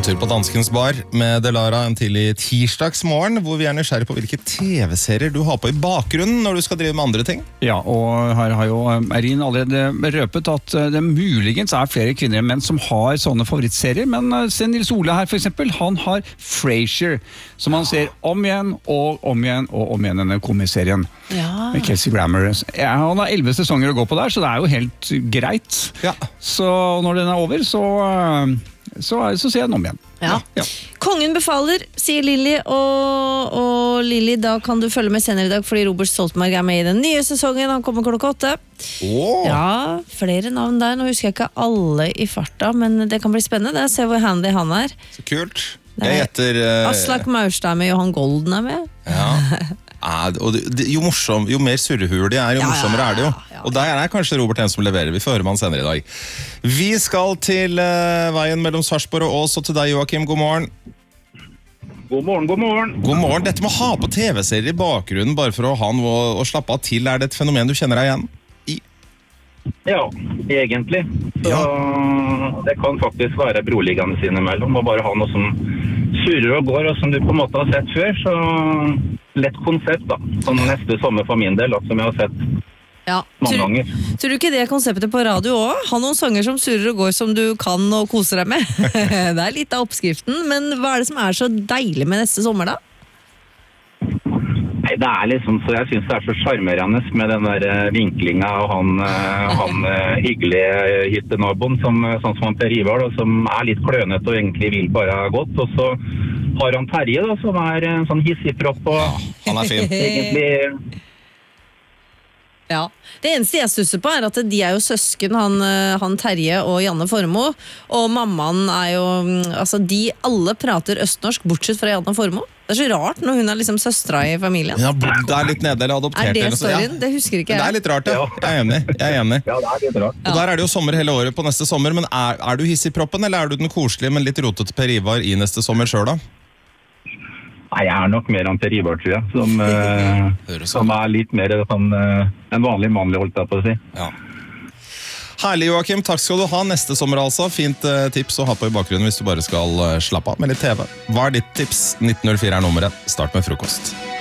tur på Danskens bar med Delara en tidlig tirsdagsmorgen, hvor vi nysgjerrig på hvilke TV-serier du har på i bakgrunnen når du skal drive med andre ting. Ja, og her har jo Erin allerede røpet at det muligens flere kvinner enn menn som har sånne favorittserier, men se Nils Ole her for eksempel, han har Frasier, som han ser om igjen og om igjen og om igjen denne komiserien. Ja. Med Kelsey Grammer. Ja, han har 11 sesonger å gå på der, så det jo helt greit. Ja. Så når den over, så ser jeg den om igjen. Ja. Ja. Kongen befaler, sier Lilly, og Lilly, da kan du følge med senere i dag, fordi Robert Stoltenberg med i den nye sesongen, han kommer klokka 8. Ja, flere navn der, nå husker jeg ikke alle i farta, men det kan bli spennende, det se hvor handy han Så kult. Jeg gjetter Aslak Maurstad med, Johan Golden med. Ja. Og jo mer surrehul de jo morsommere det jo. Og der kanskje Robert en som leverer. Vi får høre med han senere i dag. Vi skal til veien mellom Sarpsborg og Ås, og til deg, Joakim. God morgen. God morgen, god morgen. God morgen. Dette med å ha på TV-serier i bakgrunnen bare for å ha noe å slappe av til, det et fenomen du kjenner deg igjen i? Ja, egentlig. Så det kan faktisk være broliggende innimellom, og bare ha noe som surrer og går, og som du på en måte har sett før, så lett konsept da. Sånn neste sommer for min del, som jeg har sett mange ganger. Tror du ikke det konseptet på radio også? Ha noen sanger som surrer og går som du kan og koser deg med. Det litt av oppskriften, men hva det som så deilig med neste sommer da? Nei, det liksom så jeg synes det så charmerende med den der vinklinga og han hyggelige hyttenaboen sånn som han Per Ivar, som litt klønete og egentlig vil bare ha godt. Og så har han Terje da, som en sånn hissigpropp og han fin. Egentlig... Ja, det eneste jeg stusser på at de jo søsken, han Terje og Janne Formoe, og mammaen jo, altså de alle prater østnorsk, bortsett fra Janne Formoe. Det så rart når hun liksom søstra i familien. Ja, det litt nede eller adoptert. Det storyen? Det husker ikke jeg. Det litt rart, ja. Jeg enig. Ja, det litt rart. Og der det jo sommer hele året på neste sommer, men du hissigproppen, eller du den koselige, men litt rotete Per Ivar i neste sommer selv da? Nei, jeg nok mer enn Per Ivar, tror jeg, som litt mer en vanlig mannlig, holdt jeg på å si. Ja. Herlig, Joakim. Takk skal du ha. Neste sommer altså. Fint tips å ha på i bakgrunnen hvis du bare skal slappe av med litt TV. Hva ditt tips? 1904 nummeret. Start med frokost.